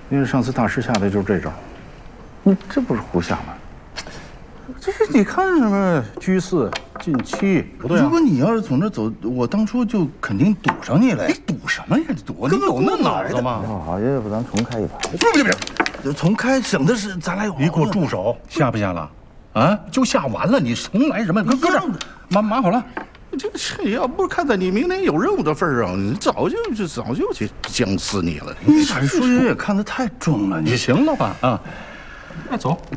因为上次大师下的就是这招，你这不是胡下吗？这是你看什么居4进7，不对啊？ 如果你要是从这走，我当初就肯定堵上你了。 你赌什么呀？你赌？你有那脑子吗？ 好，要不咱重开一把？ 不，重开省的是咱俩有。 你给我住手！下不下了？啊，就下完了，你重来什么？搁这儿，码好了。这要不是看在你明年有任务的份上，你早就去僵死你了。 你把这数学也看得太重了， 你行了吧？啊，那走。